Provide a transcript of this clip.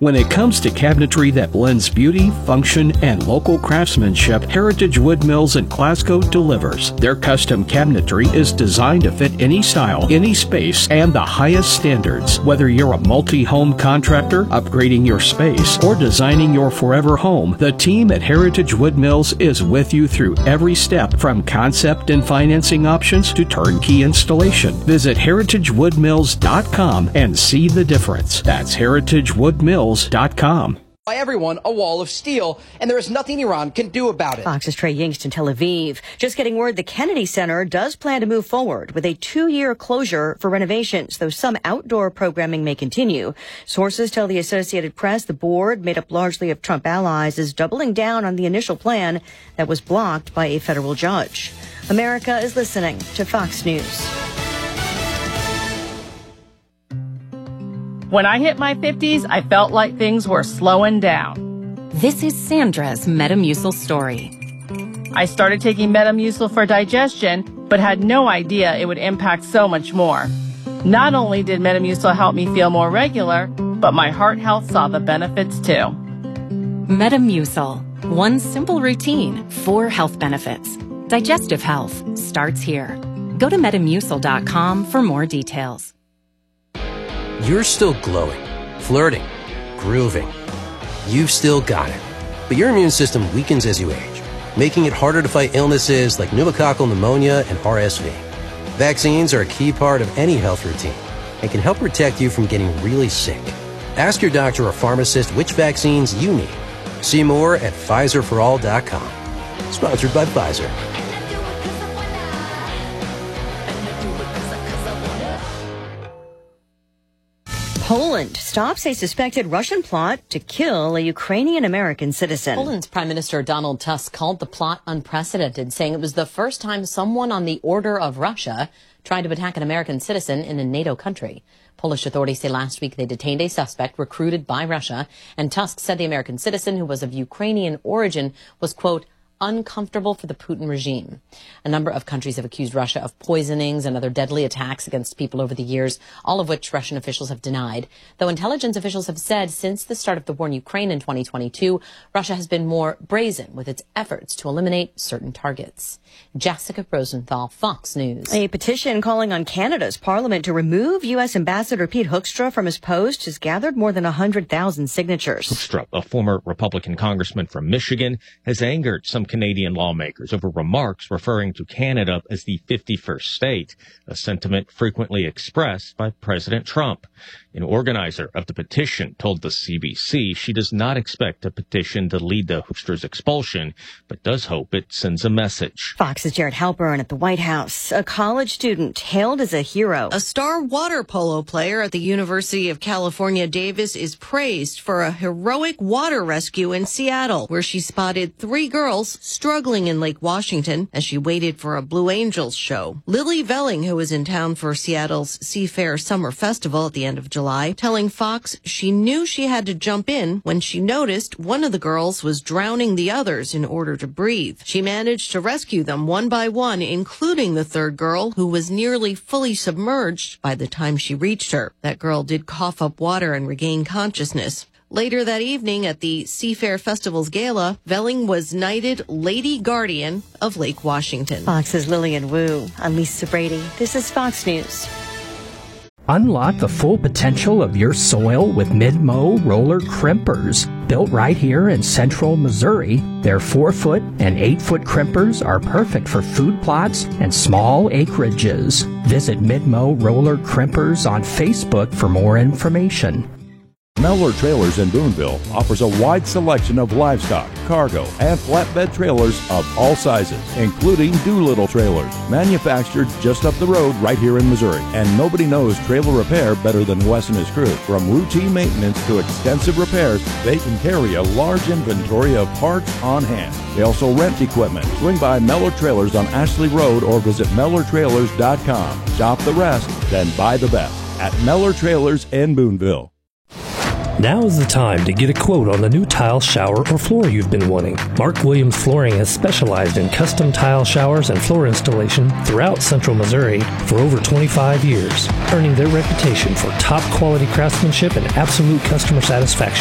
When it comes to cabinetry that blends beauty, function, and local craftsmanship, Heritage Wood Mills in Glasgow delivers. Their custom cabinetry is designed to fit any style, any space, and the highest standards. Whether you're a multi-home contractor, upgrading your space, or designing your forever home, the team at Heritage Wood Mills is with you through every step, from concept and financing options to turnkey installation. Visit heritagewoodmills.com and see the difference. That's heritagewoodmills.com. By everyone, a wall of steel, and there is nothing Iran can do about it. Fox's Trey Yingst in Tel Aviv. Just getting word the Kennedy Center does plan to move forward with a 2-year closure for renovations, though some outdoor programming may continue. Sources tell the Associated Press the board, made up largely of Trump allies, is doubling down on the initial plan that was blocked by a federal judge. America is listening to Fox News. When I hit my 50s, I felt like things were slowing down. This is Sandra's Metamucil story. I started taking Metamucil for digestion, but had no idea it would impact so much more. Not only did Metamucil help me feel more regular, but my heart health saw the benefits too. Metamucil. One simple routine, 4 health benefits. Digestive health starts here. Go to Metamucil.com for more details. You're still glowing, flirting, grooving. You've still got it. But your immune system weakens as you age, making it harder to fight illnesses like pneumococcal pneumonia and RSV. Vaccines are a key part of any health routine and can help protect you from getting really sick. Ask your doctor or pharmacist which vaccines you need. See more at PfizerForAll.com. Sponsored by Pfizer. Poland stops a suspected Russian plot to kill a Ukrainian-American citizen. Poland's Prime Minister Donald Tusk called the plot unprecedented, saying it was the first time someone on the order of Russia tried to attack an American citizen in a NATO country. Polish authorities say last week they detained a suspect recruited by Russia, and Tusk said the American citizen, who was of Ukrainian origin, was, quote, uncomfortable for the Putin regime. A number of countries have accused Russia of poisonings and other deadly attacks against people over the years, all of which Russian officials have denied. Though intelligence officials have said since the start of the war in Ukraine in 2022, Russia has been more brazen with its efforts to eliminate certain targets. Jessica Rosenthal, Fox News. A petition calling on Canada's parliament to remove U.S. Ambassador Pete Hoekstra from his post has gathered more than 100,000 signatures. Hoekstra, a former Republican congressman from Michigan, has angered some Canadian lawmakers over remarks referring to Canada as the 51st state, a sentiment frequently expressed by President Trump. An organizer of the petition told the CBC she does not expect a petition to lead to Hoekstra's expulsion, but does hope it sends a message. Fox's Jared Halpern at the White House. A college student hailed as a hero. A star water polo player at the University of California, Davis, is praised for a heroic water rescue in Seattle, where she spotted 3 girls struggling in Lake Washington as she waited for a Blue Angels show. Lily Velling, who was in town for Seattle's Seafair Summer Festival at the end of July, telling Fox she knew she had to jump in when she noticed one of the girls was drowning the others in order to breathe. She managed to rescue them one by one, including the 3rd girl, who was nearly fully submerged by the time she reached her. That girl did cough up water and regain consciousness. Later that evening at the Seafair Festival's gala, Velling was knighted Lady Guardian of Lake Washington. Fox's Lillian Wu. I'm Lisa Brady. This is Fox News. Unlock the full potential of your soil with Mid-Mow roller crimpers. Built right here in central Missouri, their 4-foot and 8-foot crimpers are perfect for food plots and small acreages. Visit Mid-Mow roller crimpers on Facebook for more information. Mellor Trailers in Boonville offers a wide selection of livestock, cargo, and flatbed trailers of all sizes, including Doolittle trailers, manufactured just up the road right here in Missouri. And nobody knows trailer repair better than Wes and his crew. From routine maintenance to extensive repairs, they can carry a large inventory of parts on hand. They also rent equipment. Swing by Mellor Trailers on Ashley Road or visit MellorTrailers.com. Shop the rest, then buy the best at Mellor Trailers in Boonville. Now is the time to get a quote on the new tile, shower, or floor you've been wanting. Mark Williams Flooring has specialized in custom tile showers and floor installation throughout Central Missouri for over 25 years, earning their reputation for top quality craftsmanship and absolute customer satisfaction.